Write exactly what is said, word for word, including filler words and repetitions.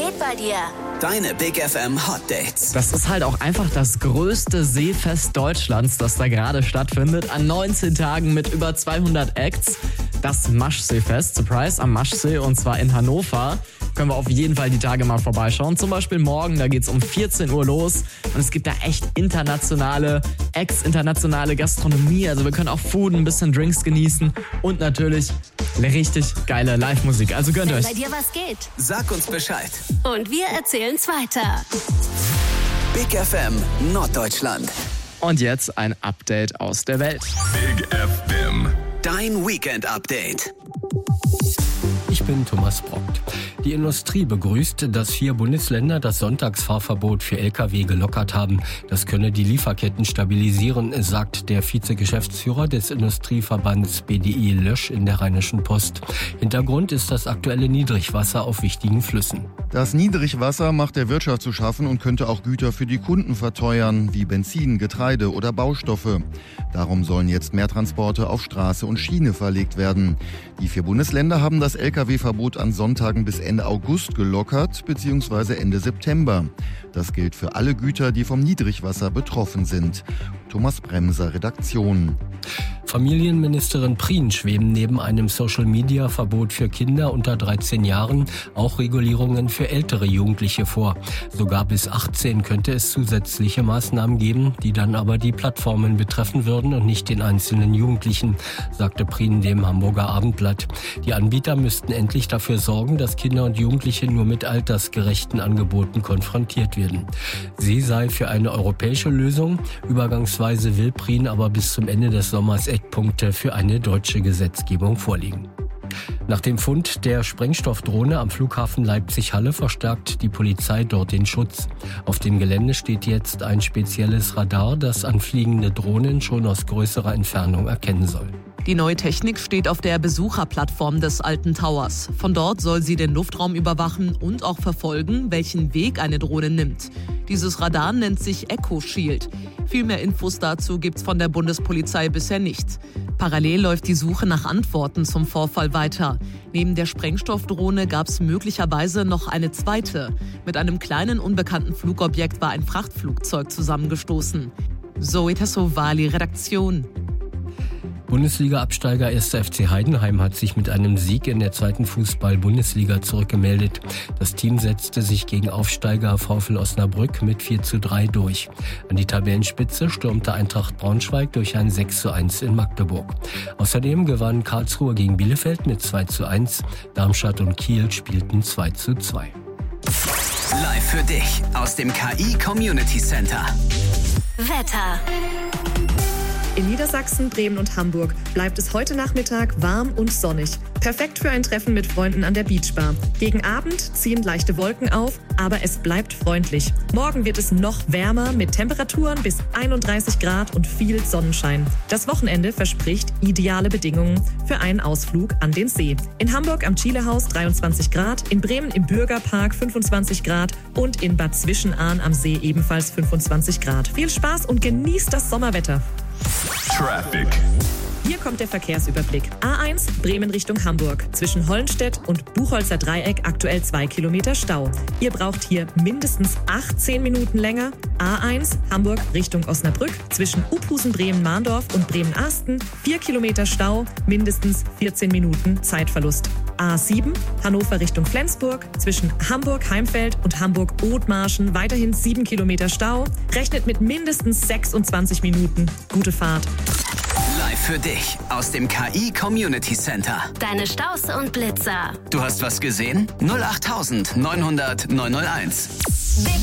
geht bei dir? Deine Big F M Hot Dates. Das ist halt auch einfach das größte Seefest Deutschlands, das da gerade stattfindet. An neunzehn Tagen mit über zweihundert Acts. Das Maschseefest, Surprise, am Maschsee, und zwar in Hannover. Können wir auf jeden Fall die Tage mal vorbeischauen. Zum Beispiel morgen, da geht's um vierzehn Uhr los. Und es gibt da echt internationale Acts, internationale Gastronomie. Also wir können auch Food, ein bisschen Drinks genießen und natürlich richtig geile Live-Musik. Also gönnt Wenn euch. bei dir was geht. Sag uns Bescheid. Und wir erzählen's weiter. Big F M Norddeutschland. Und jetzt ein Update aus der Welt. Big F M. Dein Weekend-Update. Ich bin Thomas Brockt. Die Industrie begrüßt, dass vier Bundesländer das Sonntagsfahrverbot für L K W gelockert haben. Das könne die Lieferketten stabilisieren, sagt der Vizegeschäftsführer des Industrieverbands B D I Lösch in der Rheinischen Post. Hintergrund ist das aktuelle Niedrigwasser auf wichtigen Flüssen. Das Niedrigwasser macht der Wirtschaft zu schaffen und könnte auch Güter für die Kunden verteuern, wie Benzin, Getreide oder Baustoffe. Darum sollen jetzt mehr Transporte auf Straße und Schiene verlegt werden. Die vier Bundesländer haben das L K W-Verbot an Sonntagen bis Ende August gelockert bzw. Ende September. Das gilt für alle Güter, die vom Niedrigwasser betroffen sind. Thomas Bremser, Redaktion. Familienministerin Prien schweben neben einem Social-Media-Verbot für Kinder unter dreizehn Jahren auch Regulierungen für ältere Jugendliche vor. Sogar bis achtzehn könnte es zusätzliche Maßnahmen geben, die dann aber die Plattformen betreffen würden und nicht den einzelnen Jugendlichen, sagte Prien dem Hamburger Abendblatt. Die Anbieter müssten endlich dafür sorgen, dass Kinder und Jugendliche nur mit altersgerechten Angeboten konfrontiert werden. Sie sei für eine europäische Lösung. Übergangsweise will Prien aber bis zum Ende des Sommers Eckpunkte für eine deutsche Gesetzgebung vorliegen. Nach dem Fund der Sprengstoffdrohne am Flughafen Leipzig-Halle verstärkt die Polizei dort den Schutz. Auf dem Gelände steht jetzt ein spezielles Radar, das anfliegende Drohnen schon aus größerer Entfernung erkennen soll. Die neue Technik steht auf der Besucherplattform des Alten Towers. Von dort soll sie den Luftraum überwachen und auch verfolgen, welchen Weg eine Drohne nimmt. Dieses Radar nennt sich Echo Shield. Viel mehr Infos dazu gibt's von der Bundespolizei bisher nicht. Parallel läuft die Suche nach Antworten zum Vorfall weiter. Neben der Sprengstoffdrohne gab's möglicherweise noch eine zweite. Mit einem kleinen unbekannten Flugobjekt war ein Frachtflugzeug zusammengestoßen. Zoe Tassovali, Redaktion. Bundesliga-Absteiger erster F C Heidenheim hat sich mit einem Sieg in der zweiten Fußball-Bundesliga zurückgemeldet. Das Team setzte sich gegen Aufsteiger VfL Osnabrück mit vier zu drei durch. An die Tabellenspitze stürmte Eintracht Braunschweig durch ein sechs zu eins in Magdeburg. Außerdem gewann Karlsruhe gegen Bielefeld mit zwei zu eins. Darmstadt und Kiel spielten zwei zu zwei. Live für dich aus dem K I Community Center. Wetter. In Niedersachsen, Bremen und Hamburg bleibt es heute Nachmittag warm und sonnig. Perfekt für ein Treffen mit Freunden an der Beachbar. Gegen Abend ziehen leichte Wolken auf, aber es bleibt freundlich. Morgen wird es noch wärmer mit Temperaturen bis einunddreißig Grad und viel Sonnenschein. Das Wochenende verspricht ideale Bedingungen für einen Ausflug an den See. In Hamburg am Chilehaus dreiundzwanzig Grad, in Bremen im Bürgerpark fünfundzwanzig Grad und in Bad Zwischenahn am See ebenfalls fünfundzwanzig Grad. Viel Spaß und genießt das Sommerwetter. Traffic. Hier kommt der Verkehrsüberblick. A eins Bremen Richtung Hamburg. Zwischen Hollenstedt und Buchholzer Dreieck aktuell zwei Kilometer Stau. Ihr braucht hier mindestens achtzehn Minuten länger. A eins Hamburg Richtung Osnabrück. Zwischen Uphusen, Bremen-Mahndorf und Bremen-Asten vier Kilometer Stau, mindestens vierzehn Minuten Zeitverlust. A sieben Hannover Richtung Flensburg. Zwischen Hamburg-Heimfeld und Hamburg-Othmarschen weiterhin sieben Kilometer Stau. Rechnet mit mindestens sechsundzwanzig Minuten. Gute Fahrt. Live für dich aus dem K I Community Center. Deine Staus und Blitzer. Du hast was gesehen? null acht neunhundert neunhunderteins. Big